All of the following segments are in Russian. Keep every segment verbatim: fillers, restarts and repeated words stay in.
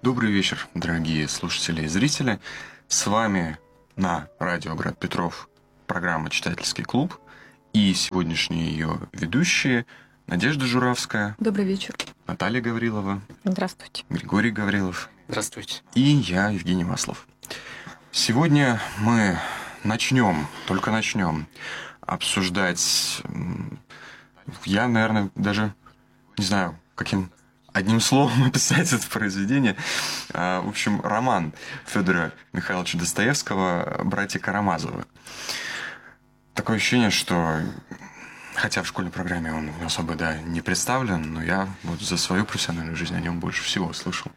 Добрый вечер, дорогие слушатели и зрители. С вами на радио «Град Петров» программа «Читательский клуб». И сегодняшние ее ведущие Надежда Журавская. Добрый вечер. Наталья Гаврилова. Здравствуйте. Григорий Гаврилов. Здравствуйте. И я, Евгений Маслов. Сегодня мы начнем, только начнем обсуждать... Я, наверное, даже не знаю, каким... одним словом описать это произведение. В общем, роман Федора Михайловича Достоевского «Братья Карамазовы». Такое ощущение, что, хотя в школьной программе он особо да, не представлен, но я вот за свою профессиональную жизнь о нем больше всего слышал.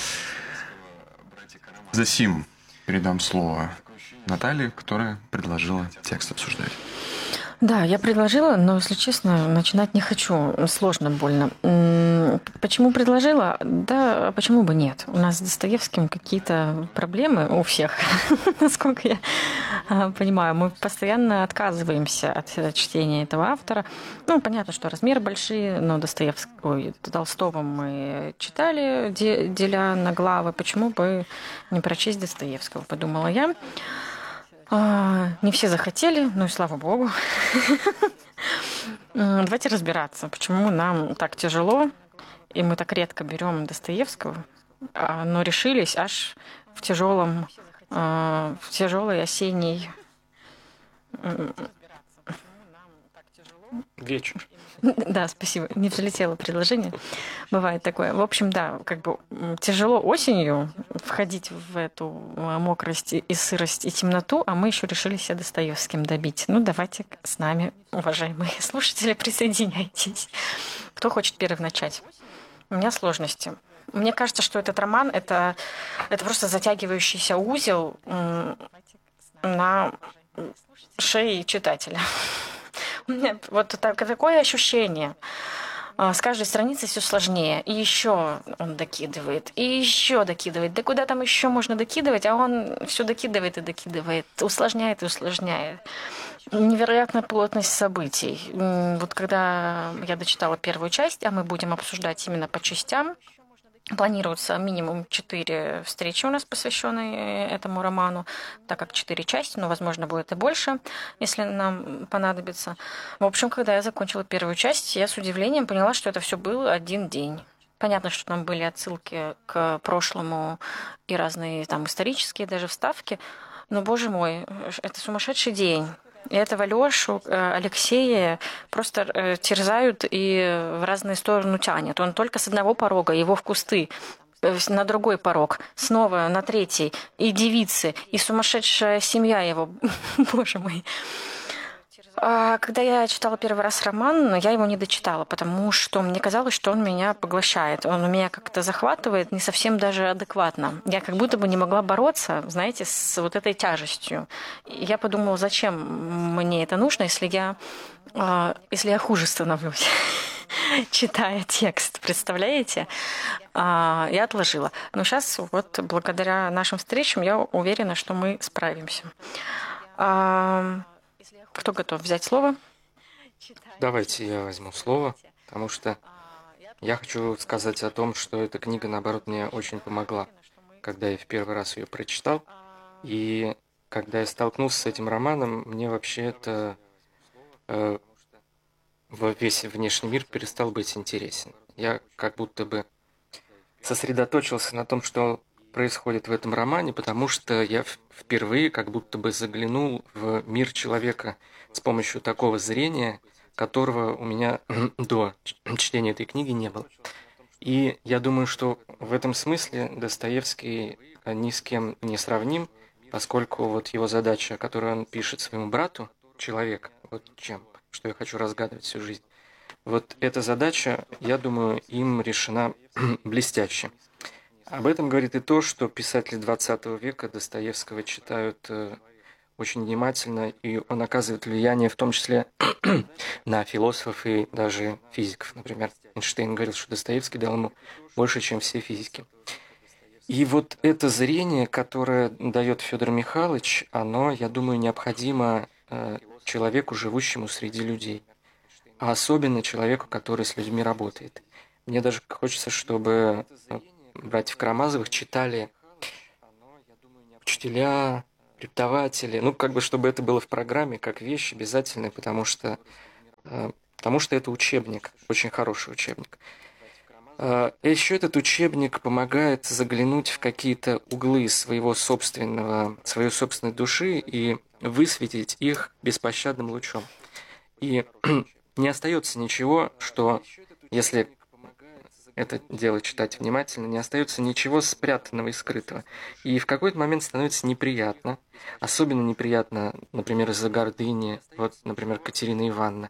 Засим передам слово Наталье, которая предложила текст обсуждать. Да, я предложила, но, если честно, начинать не хочу. Сложно, больно. Почему предложила? Да, почему бы нет? У нас с Достоевским какие-то проблемы у всех, насколько я понимаю. Мы постоянно отказываемся от чтения этого автора. Ну, понятно, что размеры большие, но Достоевского, ой, Толстого мы читали, деля на главы. Почему бы не прочесть Достоевского, подумала я. Не все захотели, ну и слава богу. Давайте разбираться, почему нам так тяжело, и мы так редко берем Достоевского, но решились аж в тяжелом, в тяжелой осенней вечер. Да, спасибо. Не взлетело предложение. Бывает такое. В общем, да, как бы тяжело осенью входить в эту мокрость и сырость и темноту, а мы еще решили себя Достоевским добить. Ну, давайте с нами, уважаемые слушатели, присоединяйтесь. Кто хочет первый начать? У меня сложности. Мне кажется, что этот роман это, это просто затягивающийся узел на шее читателя. У меня вот такое ощущение. С каждой страницей все сложнее. И еще он докидывает, и еще докидывает. Да куда там еще можно докидывать, а он все докидывает и докидывает, усложняет и усложняет. Невероятная плотность событий. Вот когда я дочитала первую часть, а мы будем обсуждать именно по частям, планируется минимум четыре встречи у нас, посвященные этому роману, так как четыре части, но, возможно, будет и больше, если нам понадобится. В общем, когда я закончила первую часть, я с удивлением поняла, что это все был один день. Понятно, что там были отсылки к прошлому и разные там исторические даже вставки, но, боже мой, это сумасшедший день. И этого Лёшу, Алексея просто терзают и в разные стороны тянет. Он только с одного порога, его в кусты, на другой порог, снова на третий. И девицы, и сумасшедшая семья его. Боже мой. А когда я читала первый раз роман, я его не дочитала, потому что мне казалось, что он меня поглощает. Он меня как-то захватывает не совсем даже адекватно. Я как будто бы не могла бороться, знаете, с вот этой тяжестью. И я подумала, зачем мне это нужно, если я, если я хуже становлюсь, читая текст, представляете? Я отложила. Но сейчас вот благодаря нашим встречам я уверена, что мы справимся. Кто готов взять слово? Давайте я возьму слово, потому что я хочу сказать о том, что эта книга, наоборот, мне очень помогла, когда я в первый раз ее прочитал. И когда я столкнулся с этим романом, мне вообще это э, весь внешний мир перестал быть интересен. Я как будто бы сосредоточился на том, что происходит в этом романе, потому что я впервые как будто бы заглянул в мир человека с помощью такого зрения, которого у меня до чтения этой книги не было. И я думаю, что в этом смысле Достоевский ни с кем не сравним, поскольку вот его задача, которую он пишет своему брату, человек, вот чем, что я хочу разгадывать всю жизнь, вот эта задача, я думаю, им решена блестяще. Об этом говорит и то, что писатели двадцатого века Достоевского читают э, очень внимательно, и он оказывает влияние в том числе на философов и даже физиков. Например, Эйнштейн говорил, что Достоевский дал ему больше, чем все физики. И вот это зрение, которое дает Федор Михайлович, оно, я думаю, необходимо э, человеку, живущему среди людей, а особенно человеку, который с людьми работает. Мне даже хочется, чтобы братьев Карамазовых читали учителя, преподаватели, ну, как бы, чтобы это было в программе, как вещь обязательная, потому что, э, потому что это учебник, очень хороший учебник. Э, еще этот учебник помогает заглянуть в какие-то углы своего собственного, своей собственной души и высветить их беспощадным лучом. И не остается ничего, что, если это дело читать внимательно, не остается ничего спрятанного и скрытого. И в какой-то момент становится неприятно. Особенно неприятно, например, из-за гордыни. Вот, например, Катерина Ивановна.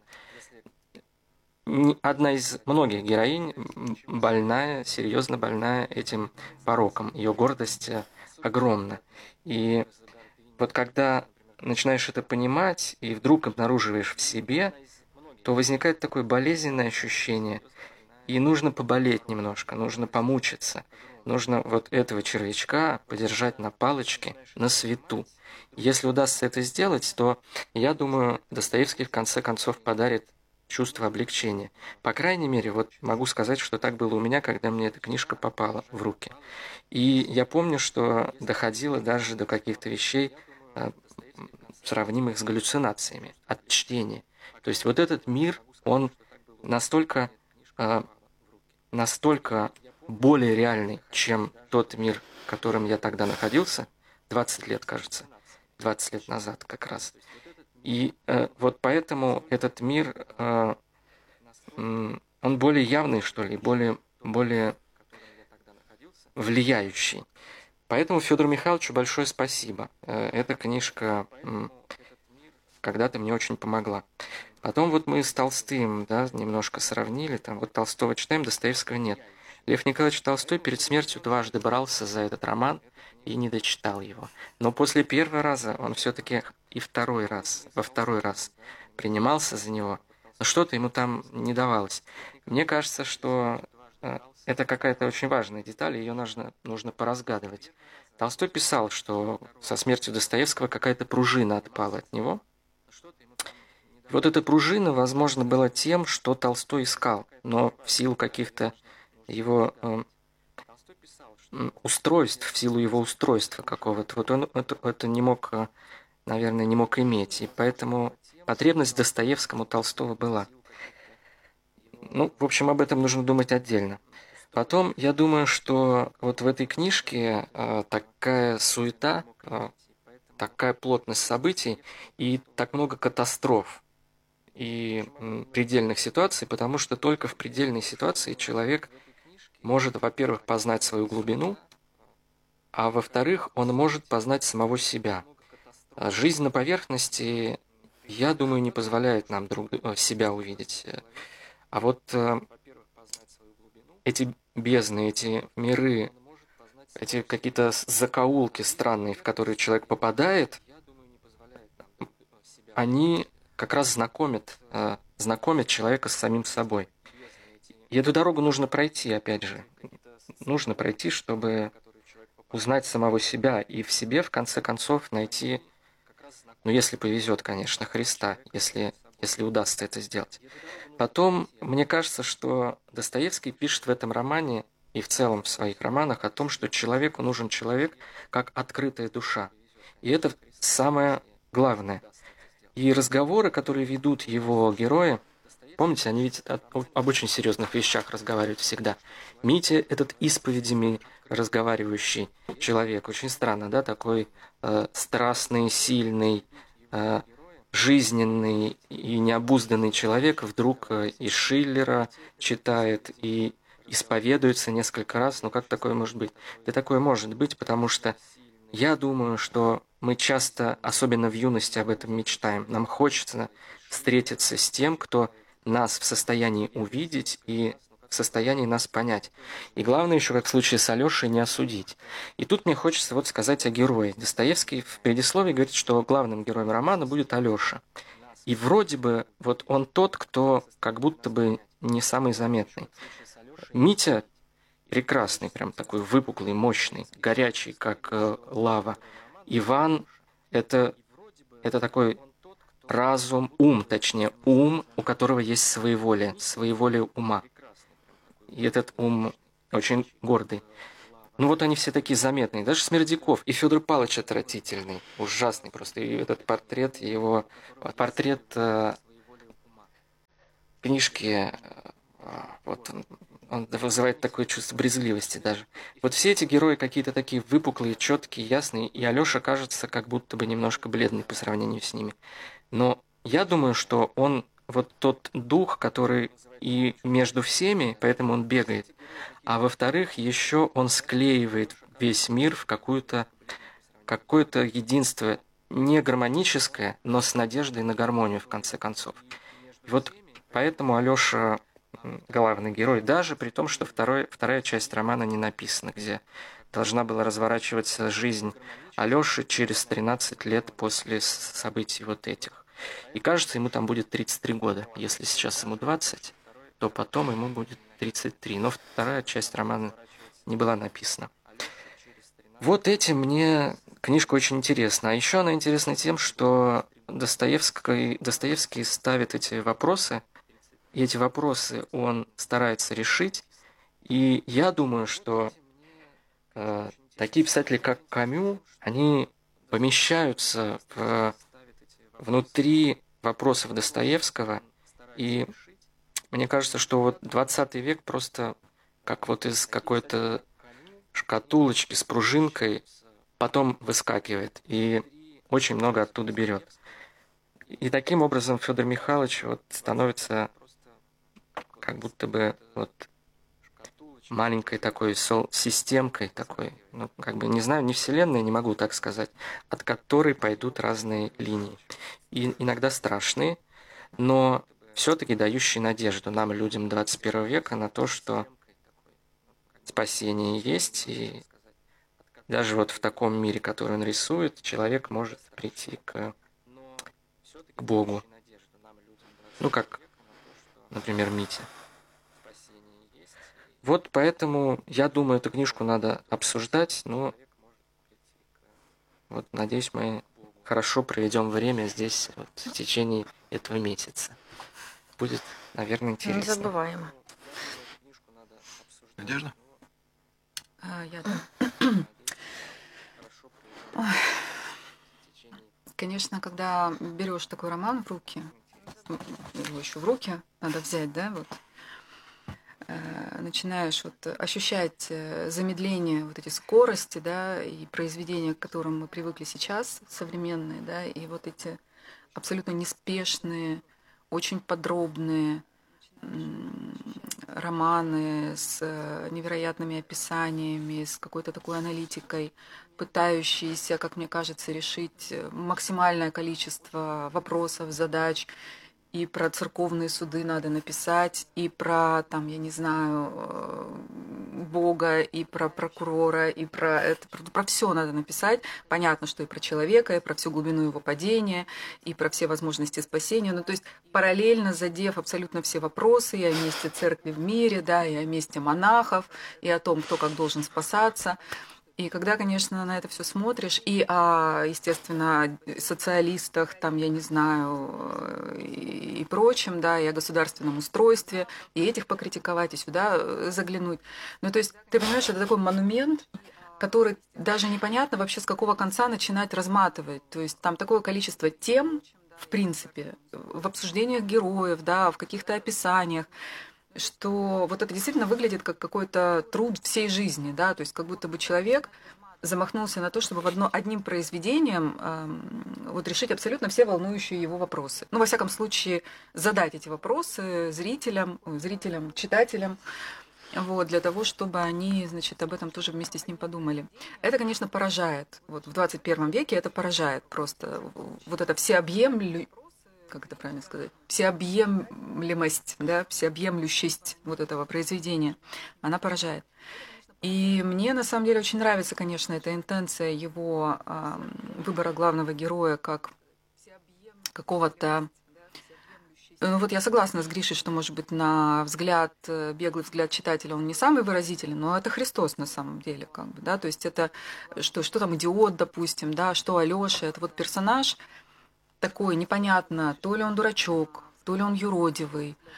Одна из многих героинь больная, серьезно больная этим пороком. Ее гордость огромна. И вот когда начинаешь это понимать и вдруг обнаруживаешь в себе, то возникает такое болезненное ощущение – и нужно поболеть немножко, нужно помучиться. Нужно вот этого червячка подержать на палочке, на свету. Если удастся это сделать, то, я думаю, Достоевский в конце концов подарит чувство облегчения. По крайней мере, вот могу сказать, что так было у меня, когда мне эта книжка попала в руки. И я помню, что доходило даже до каких-то вещей, сравнимых с галлюцинациями от чтения. То есть вот этот мир, он настолько... настолько более реальный, чем тот мир, в котором я тогда находился, двадцать лет, кажется, двадцать лет назад как раз. И э, вот поэтому этот мир, э, он более явный, что ли, более, более влияющий. Поэтому Федору Михайловичу большое спасибо. Э, эта книжка э, когда-то мне очень помогла. Потом вот мы с Толстым, да, немножко сравнили, там вот Толстого читаем, Достоевского нет. Лев Николаевич Толстой перед смертью дважды брался за этот роман и не дочитал его. Но после первого раза он все-таки и второй раз, во второй раз принимался за него, но что-то ему там не давалось. Мне кажется, что э, это какая-то очень важная деталь, ее нужно, нужно поразгадывать. Толстой писал, что со смертью Достоевского какая-то пружина отпала от него. Вот эта пружина, возможно, была тем, что Толстой искал, но в силу каких-то его э, устройств, в силу его устройства какого-то, вот он это, это не мог, наверное, не мог иметь, и поэтому потребность Достоевскому Толстого была. Ну, в общем, об этом нужно думать отдельно. Потом, я думаю, что вот в этой книжке э, такая суета, э, такая плотность событий и так много катастроф и предельных ситуаций, потому что только в предельной ситуации человек может, во-первых, познать свою глубину, а во-вторых, он может познать самого себя. Жизнь на поверхности, я думаю, не позволяет нам друг себя увидеть. А вот эти бездны, эти миры, эти какие-то закоулки странные, в которые человек попадает, они как раз знакомят, э, знакомят человека с самим собой. И эту дорогу нужно пройти, опять же. Нужно пройти, чтобы узнать самого себя и в себе, в конце концов, найти, ну, если повезет, конечно, Христа, если, если удастся это сделать. Потом, мне кажется, что Достоевский пишет в этом романе и в целом в своих романах о том, что человеку нужен человек как открытая душа. И это самое главное. И разговоры, которые ведут его герои, помните, они ведь об очень серьезных вещах разговаривают всегда. Митя – этот исповедями разговаривающий человек. Очень странно, да, такой э, страстный, сильный, э, жизненный и необузданный человек вдруг э, и Шиллера читает, и исповедуется несколько раз. Ну как такое может быть? Да такое может быть, потому что я думаю, что мы часто, особенно в юности, об этом мечтаем. Нам хочется встретиться с тем, кто нас в состоянии увидеть и в состоянии нас понять. И главное еще, как в случае с Алешей, не осудить. И тут мне хочется вот сказать о герое. Достоевский в предисловии говорит, что главным героем романа будет Алеша. И вроде бы вот он тот, кто как будто бы не самый заметный. Митя прекрасный, прям такой выпуклый, мощный, горячий, как э, лава. Иван – это, это такой разум, ум, точнее, ум, у которого есть своеволие, своеволие ума. И этот ум очень гордый. Ну вот они все такие заметные. Даже Смердяков и Федор Павлович отвратительный, ужасный просто. И этот портрет его, портрет э, книжки, э, вот он, он вызывает такое чувство брезгливости даже. Вот все эти герои какие-то такие выпуклые, четкие, ясные, и Алёша кажется как будто бы немножко бледный по сравнению с ними. Но я думаю, что он вот тот дух, который и между всеми, поэтому он бегает. А во-вторых, еще он склеивает весь мир в какую-то, какое-то единство, не гармоническое, но с надеждой на гармонию, в конце концов. И вот поэтому Алёша главный герой, даже при том, что второй, вторая часть романа не написана, где должна была разворачиваться жизнь Алёши через тринадцать лет после событий вот этих. И кажется, ему там будет тридцать три года. Если сейчас ему двадцать, то потом ему будет тридцать три. Но вторая часть романа не была написана. Вот этим мне книжка очень интересна. А еще она интересна тем, что Достоевский, Достоевский ставит эти вопросы, и эти вопросы он старается решить. И я думаю, что э, такие писатели, как Камю, они помещаются в, внутри вопросов Достоевского. И мне кажется, что вот двадцатый век просто как вот из какой-то шкатулочки с пружинкой потом выскакивает и очень много оттуда берет. И таким образом Федор Михайлович вот становится как будто бы вот маленькой такой системкой такой, ну, как бы, не знаю, не вселенной, не могу так сказать, от которой пойдут разные линии. И иногда страшные, но все-таки дающие надежду нам, людям двадцать первого века, на то, что спасение есть, и даже вот в таком мире, который он рисует, человек может прийти к, к Богу. Ну, как, например, Митя. Вот поэтому, я думаю, эту книжку надо обсуждать, но вот, надеюсь, мы хорошо проведем время здесь вот, в течение этого месяца. Будет, наверное, интересно. Незабываемо. Надежда? А, я Конечно, когда берешь такой роман в руки, его еще в руки надо взять, да, вот, начинаешь вот ощущать замедление, вот эти скорости, да, и произведения, к которым мы привыкли сейчас, современные, да, и вот эти абсолютно неспешные, очень подробные романы с невероятными описаниями, с какой-то такой аналитикой, пытающиеся, как мне кажется, решить максимальное количество вопросов, задач. И про церковные суды надо написать, и про, там, я не знаю, Бога, и про прокурора, и про это, про, про все надо написать. Понятно, что и про человека, и про всю глубину его падения, и про все возможности спасения. Ну, то есть параллельно задев абсолютно все вопросы и о месте церкви в мире, да, и о месте монахов, и о том, кто как должен спасаться. И когда, конечно, на это все смотришь, и о, естественно, о социалистах, там, я не знаю, и, и прочем, да, и о государственном устройстве, и этих покритиковать, и сюда заглянуть. Ну, то есть, ты понимаешь, это такой монумент, который даже непонятно вообще с какого конца начинать разматывать. То есть там такое количество тем, в принципе, в обсуждениях героев, да, в каких-то описаниях, что вот это действительно выглядит как какой-то труд всей жизни, да, то есть как будто бы человек замахнулся на то, чтобы в одно, одним произведением э, вот решить абсолютно все волнующие его вопросы. Ну, во всяком случае, задать эти вопросы зрителям, зрителям, читателям, вот, для того, чтобы они, значит, об этом тоже вместе с ним подумали. Это, конечно, поражает. Вот в двадцать первом веке это поражает просто. Вот это всеобъемлющее, как это правильно сказать, всеобъемлемость, да, всеобъемлющесть вот этого произведения, она поражает. И мне, на самом деле, очень нравится, конечно, эта интенция его э, выбора главного героя как какого-то... Ну, вот я согласна с Гришей, что, может быть, на взгляд, беглый взгляд читателя он не самый выразительный, но это Христос на самом деле, как бы, да, то есть это что, что там идиот, допустим, да, что Алёша, это вот персонаж такой непонятно, то ли он дурачок, то ли он юродивый,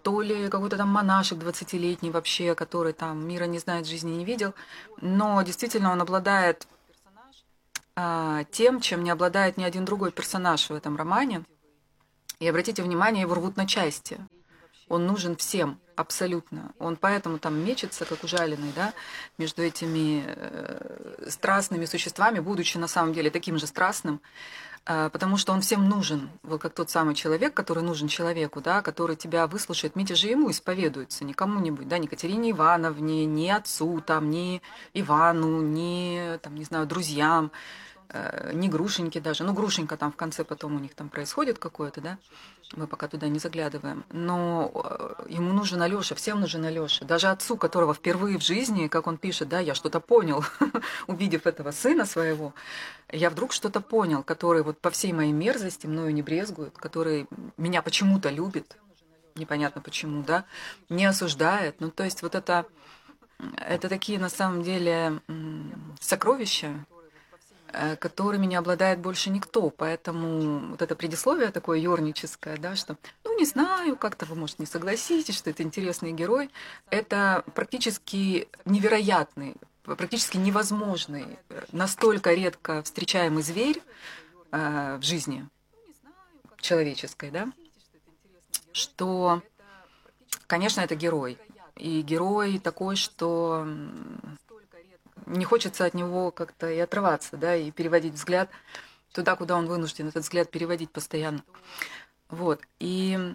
то ли какой-то там монашек двадцатилетний вообще, который там мира не знает, жизни не видел, но действительно он обладает а, тем, чем не обладает ни один другой персонаж в этом романе. И обратите внимание, его рвут на части. Он нужен всем, абсолютно. Он поэтому там мечется, как ужаленный, да, между этими э, страстными существами, будучи на самом деле таким же страстным, э, потому что он всем нужен, вот как тот самый человек, который нужен человеку, да, который тебя выслушает. Митя же ему исповедуется, не кому-нибудь, да, ни Катерине Ивановне, ни отцу, там, ни Ивану, ни, там, не знаю, друзьям, э, ни Грушеньке даже. Ну, Грушенька там в конце потом у них там происходит какое-то, да, мы пока туда не заглядываем. Но ему нужен Алёша, всем нужен Алёша. Даже отцу, которого впервые в жизни, как он пишет, да, я что-то понял, увидев этого сына своего, я вдруг что-то понял, который вот по всей моей мерзости мною не брезгует, который меня почему-то любит, непонятно почему, да, не осуждает. Ну, то есть вот это, это такие на самом деле сокровища, которыми не обладает больше никто. Поэтому вот это предисловие такое ёрническое, да, что, ну, не знаю, как-то вы, может, не согласитесь, что это интересный герой, это практически невероятный, практически невозможный, настолько редко встречаемый зверь э, в жизни человеческой, да, что, конечно, это герой. И герой такой, что не хочется от него как-то и отрываться, да, и переводить взгляд туда, куда он вынужден этот взгляд переводить постоянно. Вот. И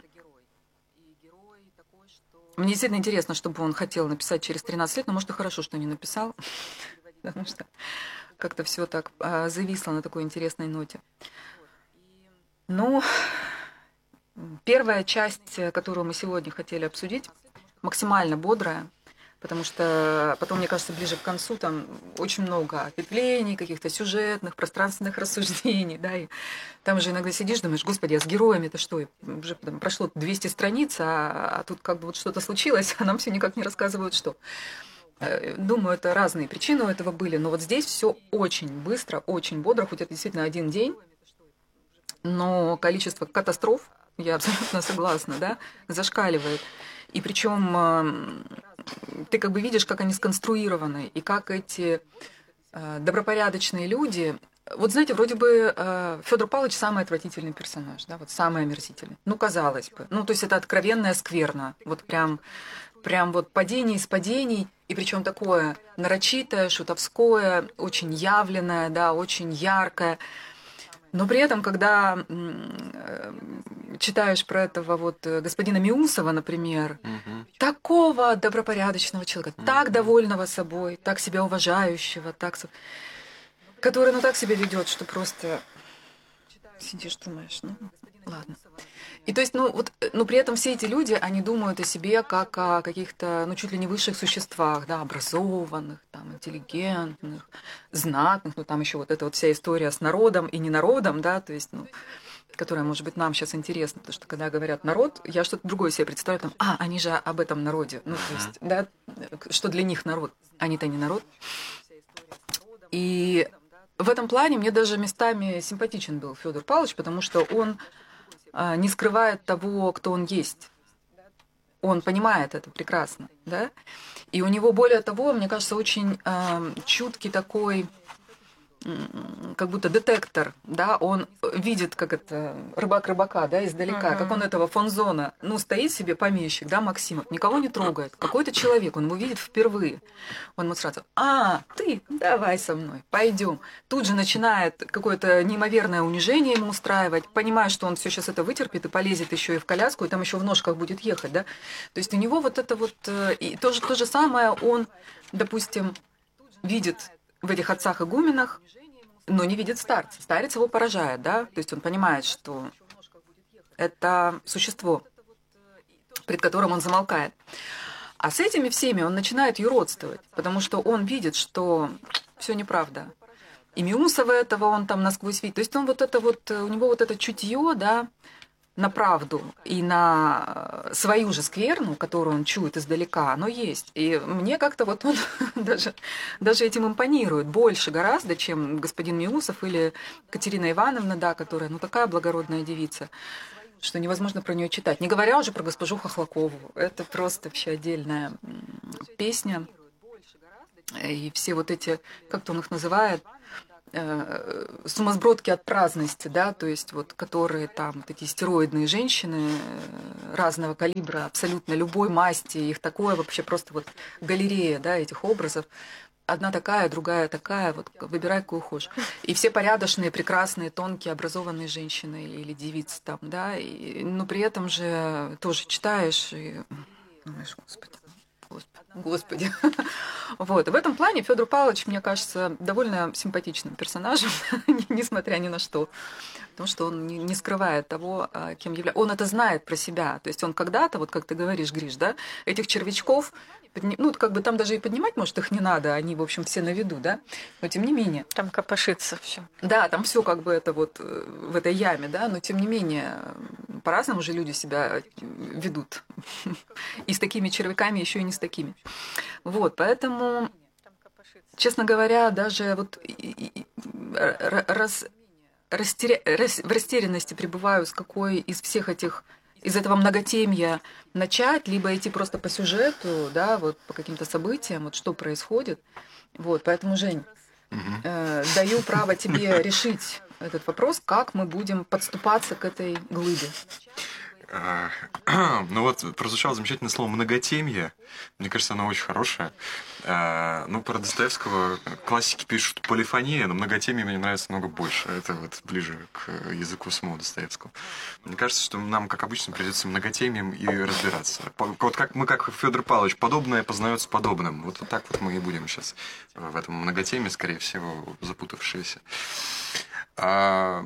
мне действительно интересно, что бы он хотел написать через тринадцать лет, но, может, и хорошо, что не написал, потому что как-то все так зависло на такой интересной ноте. Ну, первая часть, которую мы сегодня хотели обсудить, максимально бодрая, потому что потом, мне кажется, ближе к концу там очень много ответвлений, каких-то сюжетных, пространственных рассуждений, да, и там же иногда сидишь, думаешь, господи, а с героями-то что? Уже там прошло двести страниц, а, а тут как бы вот что-то случилось, а нам все никак не рассказывают, что. Думаю, это разные причины у этого были, но вот здесь все очень быстро, очень бодро, хоть это действительно один день, но количество катастроф, я абсолютно согласна, да, зашкаливает. И причем ты как бы видишь, как они сконструированы, и как эти добропорядочные люди... Вот знаете, вроде бы Федор Павлович самый отвратительный персонаж, да, вот самый омерзительный. Ну, казалось бы. Ну, то есть это откровенная скверна. Вот прям, прям вот падение из падений, и причем такое нарочитое, шутовское, очень явленное, да, очень яркое. Но при этом, когда читаешь про этого вот господина Миусова, например, угу. такого добропорядочного человека, угу. так довольного собой, так себя уважающего, так, который, ну, так себя ведет, что просто сидишь, думаешь, ну, ладно. И то есть, ну, вот, ну, при этом все эти люди, они думают о себе как о каких-то, ну, чуть ли не высших существах, да, образованных, там, интеллигентных, знатных, ну, там еще вот эта вот вся история с народом и не народом, да, то есть, ну, которая, может быть, нам сейчас интересна, потому что, когда говорят «народ», я что-то другое себе представляю, там, а, они же об этом народе, ну, то есть, да, что для них народ, они-то не народ. И в этом плане мне даже местами симпатичен был Федор Павлович, потому что он не скрывает того, кто он есть. Он понимает это прекрасно, да? И у него, более того, мне кажется, очень э, чуткий такой, э, как будто детектор, да? Он видит, как это, рыбак рыбака, да, издалека, uh-huh. как он этого Фонзона, ну, стоит себе помещик, да, Максимов, никого не трогает. Какой-то человек, он его видит впервые. Он ему сразу, а, ты, давай со мной, пойдем. Тут же начинает какое-то неимоверное унижение ему устраивать, понимая, что он все сейчас это вытерпит и полезет еще и в коляску, и там еще в ножках будет ехать, да. То есть у него вот это вот, и то же, то же самое он, допустим, видит в этих отцах-игуменах, но не видит старца. Старец его поражает, да, то есть он понимает, что это существо, пред которым он замолкает. А с этими всеми он начинает юродствовать, потому что он видит, что все неправда. И Миусова этого он там насквозь видит. То есть он вот это вот, у него вот это чутье, да, на правду и на свою же скверну, которую он чует издалека, оно есть. И мне как-то вот он даже, даже этим импонирует больше гораздо, чем господин Миусов или Катерина Ивановна, да, которая, ну, такая благородная девица. что невозможно про нее читать. Не говоря уже про госпожу Хохлакову. Это просто вообще отдельная песня. И все вот эти, как-то он их называет, сумасбродки от праздности, да, то есть вот которые там такие стероидные женщины разного калибра, абсолютно любой масти, их такое вообще просто вот галерея, да, этих образов. Одна такая, другая такая, вот выбирай, какую хочешь. И все порядочные, прекрасные, тонкие, образованные женщины или девицы там, да, и, но при этом же тоже читаешь и думаешь, господи, Господи. Вот. В этом плане Федор Павлович, мне кажется, довольно симпатичным персонажем, несмотря ни на что. Потому что он не скрывает того, кем является. Он это знает про себя. То есть он когда-то, вот как ты говоришь, Гриш, да, этих червячков, ну, как бы там даже и поднимать, может, их не надо, они, в общем, все на виду, да, но тем не менее. Там копошится все. Да, там все как бы это вот в этой яме, да, но тем не менее по-разному же люди себя ведут. И с такими червяками, еще и не с такими. Вот, поэтому, честно говоря, даже вот раз, растеря... в растерянности пребываю, с какой из всех этих из этого многотемья начать, либо идти просто по сюжету, да, вот по каким-то событиям, вот что происходит. Вот, поэтому, Жень, угу. э, даю право тебе решить этот вопрос, как мы будем подступаться к этой глыбе. Ну вот, прозвучало замечательное слово «многотемье». Мне кажется, оно очень хорошее. Ну, про Достоевского классики пишут полифония, но многотемье мне нравится много больше. Это вот ближе к языку самого Достоевского. Мне кажется, что нам, как обычно, придется многотемьем и разбираться. Вот как мы, как Федор Павлович, подобное познается подобным. Вот, вот так вот мы и будем сейчас в этом многотемье, скорее всего, запутавшиеся. А...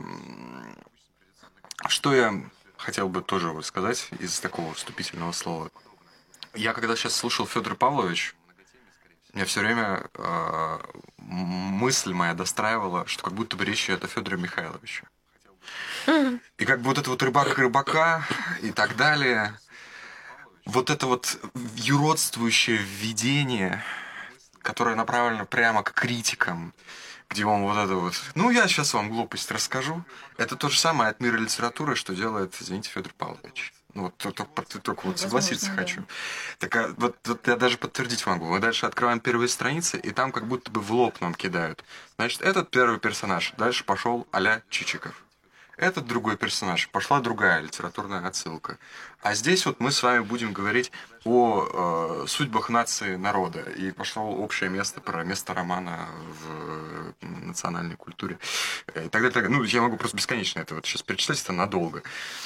Что я хотел бы тоже вот сказать из такого вступительного слова. Я когда сейчас слушал Федор Павлович, мне все время э, мысль моя достраивала, что как будто бы речь идет о Федоре Михайловиче. Mm-hmm. И как бы вот это вот рыбак и рыбака и так далее, вот это вот юродствующее введение, которое направлено прямо к критикам, где он вот это вот, ну, я сейчас вам глупость расскажу. Это то же самое от мира литературы, что делает, извините, Федор Павлович. Ну, вот только, только вот согласиться Возможно, хочу. Да. Так, а, вот, вот я даже подтвердить могу. Мы дальше открываем первые страницы, и там как будто бы в лоб нам кидают. Значит, этот первый персонаж. Дальше пошел а-ля Чичиков. Этот другой персонаж. Пошла другая литературная отсылка. А здесь вот мы с вами будем говорить о э, судьбах нации, народа. И пошло общее место про место романа в национальной культуре. И так далее, так далее. Ну, я могу просто бесконечно это вот сейчас перечислять, это надолго.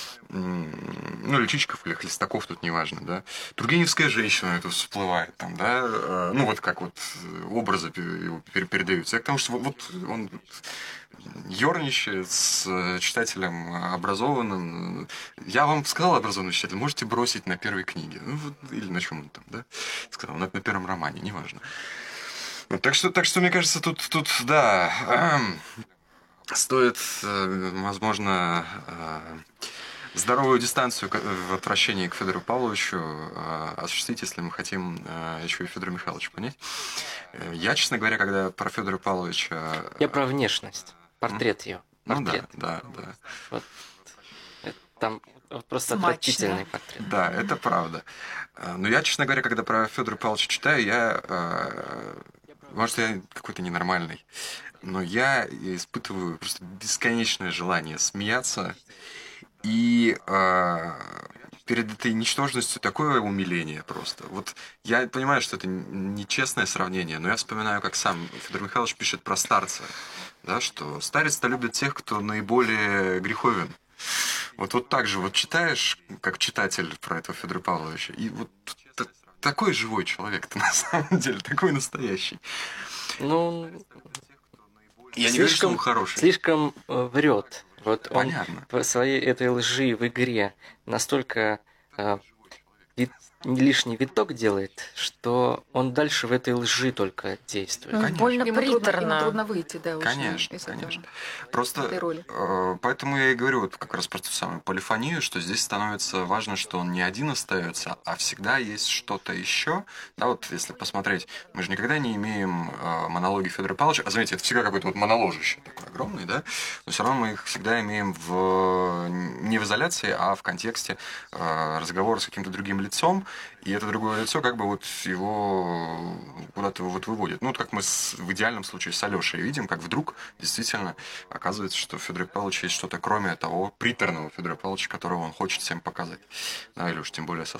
Ну, или Чичиков, или Хлестаков, тут неважно, да. Тургеневская женщина это всплывает там, да. Ну, вот как вот образы его передаются. Я к тому, что вот он ерничает с читателем образованным. Я вам сказал образованный читатель, можете бросить на первой книге. Ну, вот, или на чем он там, да? Сказал, на, на первом романе, неважно. Вот, так что, так что, мне кажется, тут, тут да, э, стоит, э, возможно, э, здоровую дистанцию в отвращении к Федору Павловичу э, осуществить, если мы хотим э, еще и Федора Михайловича понять. Я, честно говоря, когда про Федора Павловича... Я про внешность. Портрет ее. Портрет. Ну да, да, да. Вот. Там вот просто Смачно. Отвратительный портрет. Да, это правда. Но я, честно говоря, когда про Федора Павловича читаю, я... Может, я какой-то ненормальный, но я испытываю просто бесконечное желание смеяться. И э, перед этой ничтожностью такое умиление просто. Вот я понимаю, что это нечестное сравнение, но я вспоминаю, как сам Федор Михайлович пишет про старца, да, что старец-то любит тех, кто наиболее греховен. Вот, вот так же вот читаешь, как читатель про этого Федора Павловича, и вот такой живой человек-то на самом деле, такой настоящий. Ну, я не говорю, что он хороший. Слишком э, врет. Вот он Понятно. в своей этой лжи в игре настолько э, лишний виток делает, что он дальше в этой лжи только действует. Ну, Конечно. больно Ему трудно, ему приторно. трудно выйти, да, уже Конечно, из этого, конечно. этой Просто роли. э, поэтому я и говорю вот как раз про ту самую полифонию, что здесь становится важно, что он не один остается, а всегда есть что-то еще. Да, вот если посмотреть, мы же никогда не имеем э, монологи Федора Павловича, а заметьте, это всегда какой-то вот моноложище такой огромный, да, но все равно мы их всегда имеем в, не в изоляции, а в контексте э, разговора с каким-то другим лицом, и это другое лицо как бы вот его куда-то вот выводит. Ну, вот как мы с, в идеальном случае с Алешей видим, как вдруг действительно оказывается, что в Федоре Павловиче есть что-то кроме того приторного Федора Павловича, которого он хочет всем показать. Да, или уж тем более со